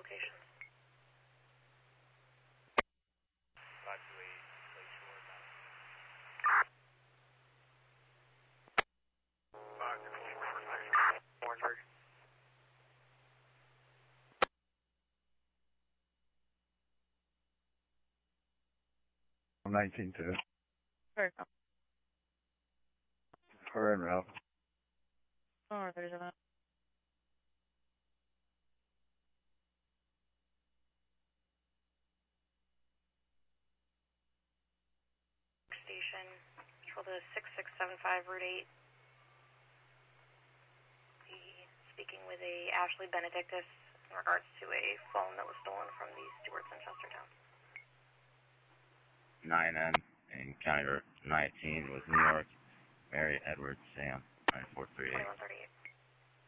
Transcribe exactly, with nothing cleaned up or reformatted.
locations. five two eight, Lakeshore, five two eight, Orangeburg. nineteen two. Very We're en route. Oh, there's a station, control to six six seven five, Route eight. Be speaking with a Ashley Benedictus in regards to a phone that was stolen from the Stewarts in Chestertown. nine N in County Route nineteen with New York, Mary Edwards Sam, nine four three eight. twenty-one thirty-eight.